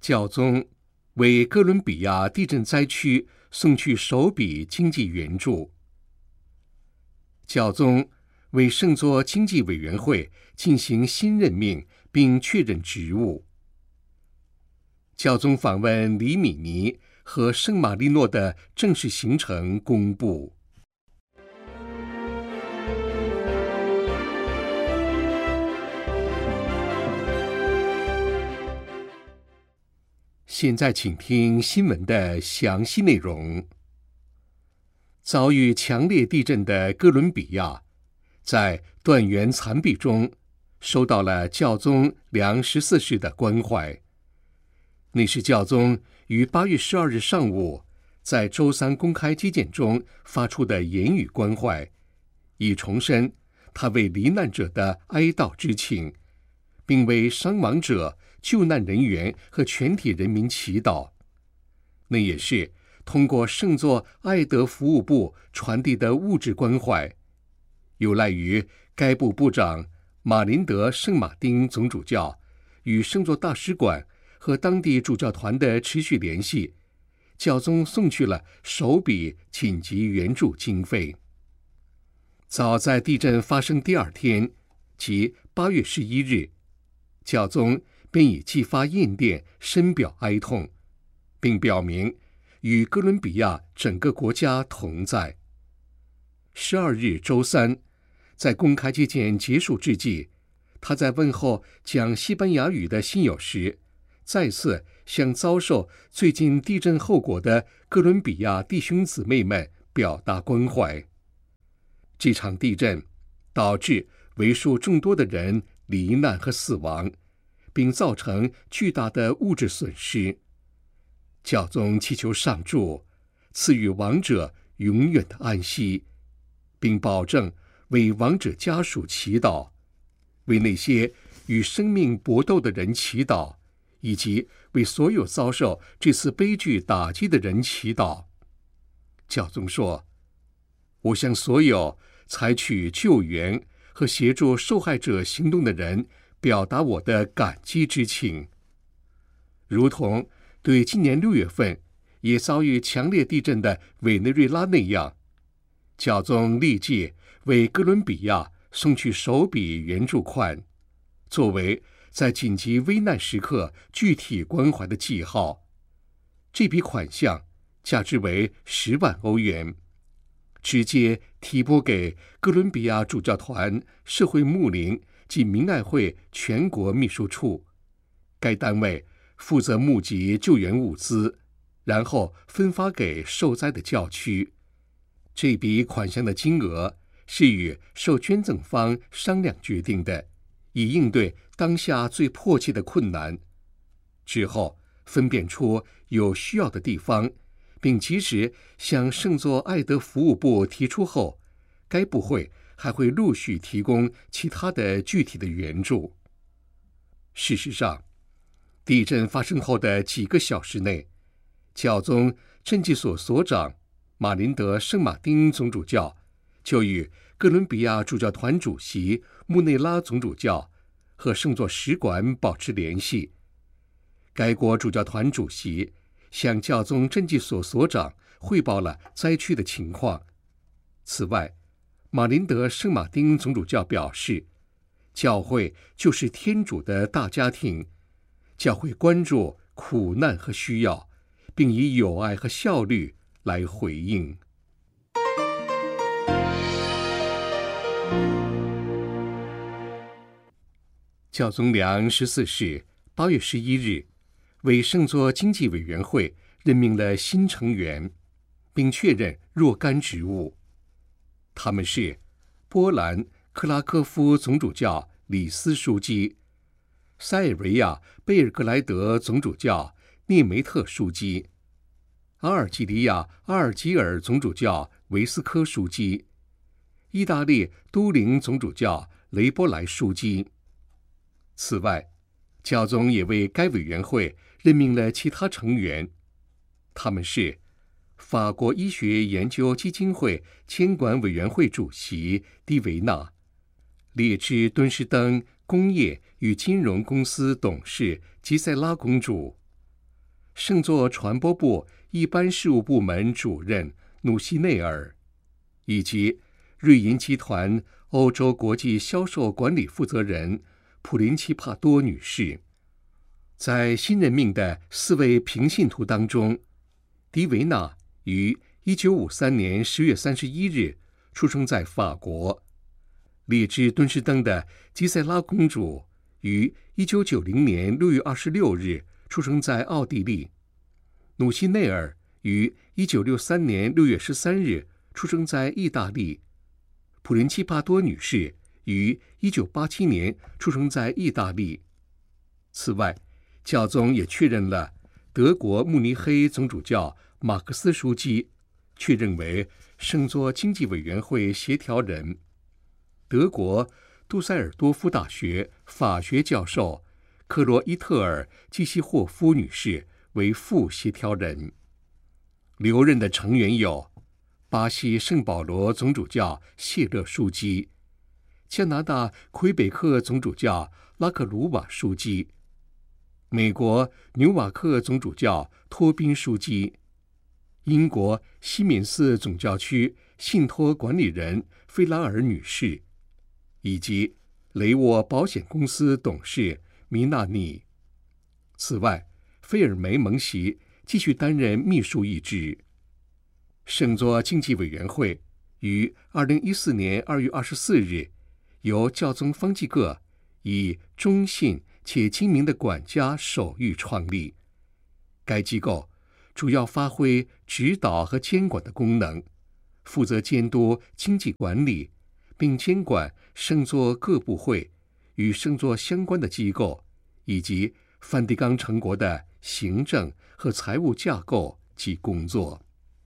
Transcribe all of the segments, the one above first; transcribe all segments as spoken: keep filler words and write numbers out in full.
教宗为哥伦比亚地震灾区送去首笔经济援助。教宗为圣座经济委员会进行新任命并确认职务。教宗访问里米尼和圣马力诺的正式行程公布。现在请听新闻的详细内容。遭遇强烈地震的哥伦比亚，在断垣残壁中收到了教宗良十四世的关怀。那是教宗于八月十二日上午在周三公开接见中发出的言语关怀，以重申他为罹难者的哀悼之情，并为伤亡者、救难人员和全体人民祈祷。那也是通过圣座爱德服务部传递的物质关怀，有赖于该部部长马林德·圣马丁总主教与圣座大使馆和当地主教团的持续联系，教宗送去了首笔紧急援助经费。早在地震发生第二天，即八月十一日，教宗便已寄发唁电，深表哀痛，并表明与哥伦比亚整个国家同在。十二日周三，在公开接见结束之际，他在问候讲西班牙语的亲友时，再次向遭受最近地震后果的哥伦比亚弟兄姊妹们表达关怀。这场地震导致为数众多的人罹难和死亡，并造成巨大的物质损失。教宗祈求上主赐予亡者永远的安息，并保证为亡者家属祈祷，为那些与生命搏斗的人祈祷，以及为所有遭受这次悲剧打击的人祈祷。教宗说：“我向所有采取救援和协助受害者行动的人表达我的感激之情，如同对今年六月份也遭遇强烈地震的委内瑞拉那样。”教宗立即为哥伦比亚送去首笔援助款，作为在紧急危难时刻具体关怀的记号。这笔款项价值为十万欧元，直接提拨给哥伦比亚主教团社会牧灵及明爱会全国秘书处。该单位负责募集救援物资，然后分发给受灾的教区。这笔款项的金额是与受捐赠方商量决定的，以应对当下最迫切的困难。之后分辨出有需要的地方，并及时向圣座爱德服务部提出后，该部会还会陆续提供其他的具体的援助。事实上，地震发生后的几个小时内，教宗赈济所所长马林德·圣马丁总主教就与哥伦比亚主教团主席穆内拉总主教和圣座使馆保持联系。该国主教团主席向教宗赈济所所长汇报了灾区的情况。此外，马林德·圣马丁总主教表示，教会就是天主的大家庭，教会关注苦难和需要，并以友爱和效率来回应。教宗良十四世八月十一日为圣座经济委员会任命了新成员，并确认若干职务。他们是波兰克拉科夫总主教里斯书记、塞尔维亚贝尔格莱德总主教涅梅特书记、阿尔及利亚阿尔及尔总主教维斯科书记、意大利都灵总主教雷波莱书记。此外，教宗也为该委员会任命了其他成员，他们是法国医学研究基金会监管委员会主席蒂维纳、列支敦士登工业与金融公司董事吉塞拉公主、 圣座传播部一般事务部门主任努西内尔，以及瑞银集团欧洲国际销售管理负责人普林奇帕多女士。在新任命的四位平信徒当中，迪维娜于一九五三年十月三十一日出生在法国，列支敦士登的吉塞拉公主于一九九零年六月二十六日出生在奥地利，努西内尔于一九六三年六月十三日出生在意大利，普林奇帕多女士于一九八七年出生在意大利。此外，教宗也确认了德国慕尼黑总主教马克思书记确认为圣座经济委员会协调人，德国杜塞尔多夫大学法学教授克罗伊特尔基西霍夫女士为副协调人。留任的成员有巴西圣保罗总主教谢勒书记、加拿大魁北克总主教拉克鲁瓦书记、美国纽瓦克总主教托宾书记、英国西敏寺总教区信托管理人菲拉尔女士，以及雷沃保险公司董事米纳尼。此外，菲尔梅蒙席继续担任秘书一职。圣座经济委员会于二零一四年二月二十四日由教宗方济各以忠信且精明的管家手谕创立。该机构主要发挥指导和监管的功能，负责监督经济管理，并监管圣座各部会与圣座相关的机构，以及梵蒂冈城国的行政和财务架构及工作。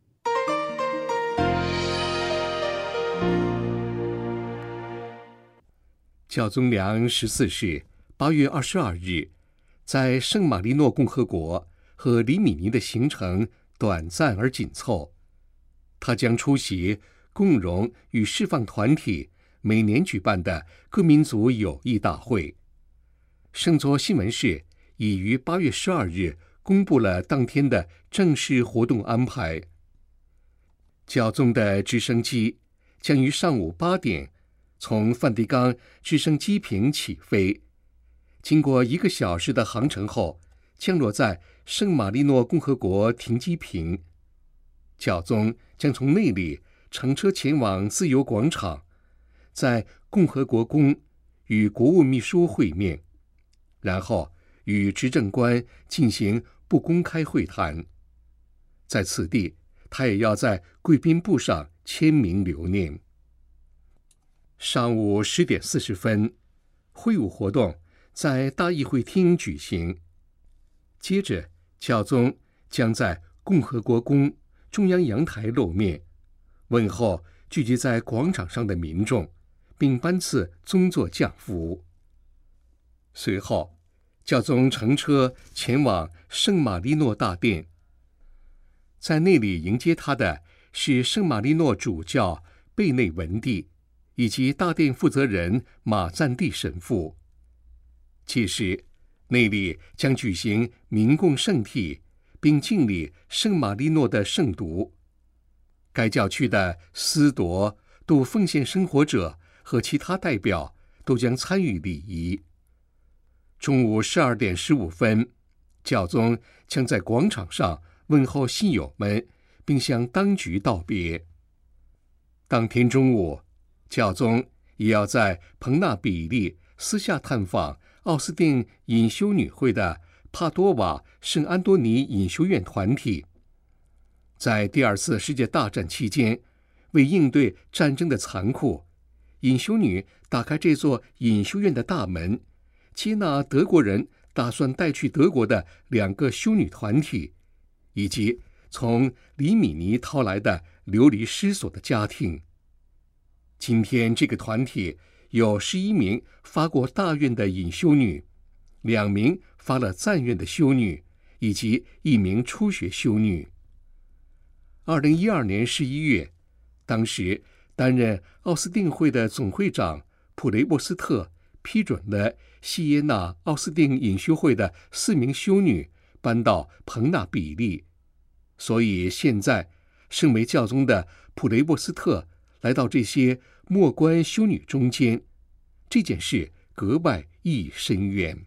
教宗良恩十四世八月二十二日，在圣马力诺共和国和里米尼的行程短暂而紧凑，他将出席共荣与释放团体每年举办的各民族友谊大会。圣座新闻室已于八月十二日公布了当天的正式活动安排。教宗的直升机将于上午八点从梵蒂冈直升机坪起飞，经过一个小时的航程后，降落在圣马力诺共和国停机坪。教宗将从那里乘车前往自由广场，在共和国宫与国务秘书会面，然后与执政官进行不公开会谈。在此地，他也要在贵宾簿上签名留念。上午十点四十分，会晤活动在大议会厅举行。接着，教宗将在共和国宫中央阳台露面，问候聚集在广场上的民众，并颁赐宗座降服。随后，教宗乘车前往圣马力诺大殿，在那里迎接他的是圣马力诺主教贝内文蒂以及大殿负责人马赞蒂神父。届时，那里将举行民共圣体，并敬礼圣马力诺的圣读。该教区的司铎、度奉献生活者和其他代表都将参与礼仪。中午十二点十五分，教宗将在广场上问候信友们，并向当局道别。当天中午，教宗也要在彭纳比利私下探访奥斯定隐修女会的帕多瓦圣安多尼隐修院团体。在第二次世界大战期间，为应对战争的残酷，隐修女打开这座隐修院的大门，接纳德国人打算带去德国的两个修女团体，以及从里米尼逃来的流离失所的家庭。今天这个团体有十一名发过大愿的隐修女，两名发了赞愿的修女，以及一名初学修女。二零一二年十一月，当时担任奥斯定会的总会长普雷沃斯特批准了西耶纳奥斯定隐修会的四名修女搬到彭纳比利，所以现在圣梅教宗的普雷波斯特来到这些默观修女中间，这件事格外意义深远。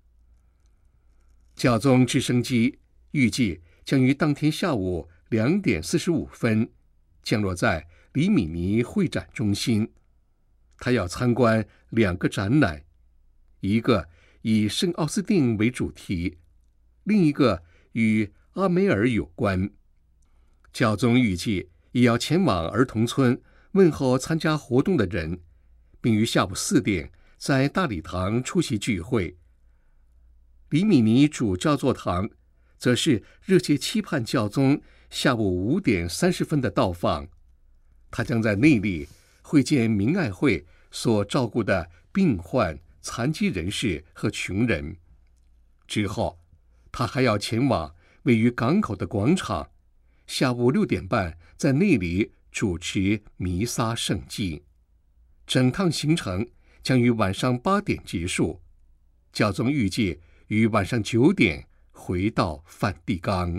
教宗直升机预计将于当天下午两点四十五分降落在里米尼会展中心。他要参观两个展览，一个以圣奥斯定为主题，另一个与阿梅尔有关。教宗预计也要前往儿童村问候参加活动的人，并于下午四点在大礼堂出席聚会。里米尼主教座堂则是热切期盼教宗下午五点三十分的到访。他将在那里会见明爱会所照顾的病患、残疾人士和穷人。之后，他还要前往位于港口的广场，下午六点半在那里主持弥撒圣祭。整趟行程将于晚上八点结束。教宗预计于晚上九点回到梵蒂冈。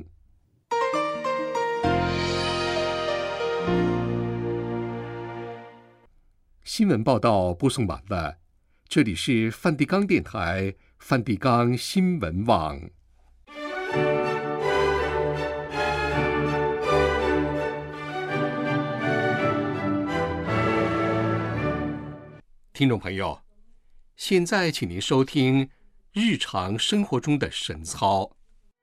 新闻报道播送完了，这里是梵蒂冈电台梵蒂冈新闻网。听众朋友，现在请您收听日常生活中的神操。